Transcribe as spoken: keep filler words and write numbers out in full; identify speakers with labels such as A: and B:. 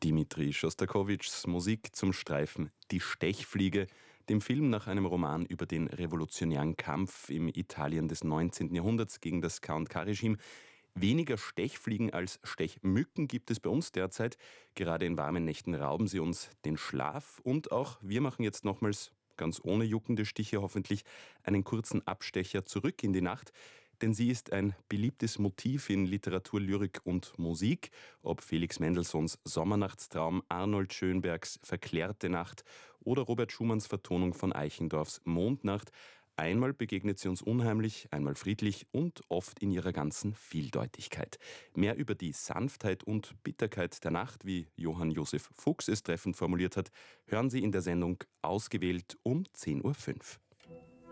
A: Dimitri Schostakowitschs Musik zum Streifen Die Stechfliege, dem Film nach einem Roman über den revolutionären Kampf im Italien des neunzehnten Jahrhunderts gegen das K und K-Regime. Weniger Stechfliegen als Stechmücken gibt es bei uns derzeit. Gerade in warmen Nächten rauben sie uns den Schlaf. Und auch wir machen jetzt nochmals, ganz ohne juckende Stiche hoffentlich, einen kurzen Abstecher zurück in die Nacht. Denn sie ist ein beliebtes Motiv in Literatur, Lyrik und Musik. Ob Felix Mendelssohns Sommernachtstraum, Arnold Schönbergs Verklärte Nacht oder Robert Schumanns Vertonung von Eichendorffs Mondnacht. Einmal begegnet sie uns unheimlich, einmal friedlich und oft in ihrer ganzen Vieldeutigkeit. Mehr über die Sanftheit und Bitterkeit der Nacht, wie Johann Josef Fuchs es treffend formuliert hat, hören Sie in der Sendung Ausgewählt um zehn Uhr fünf.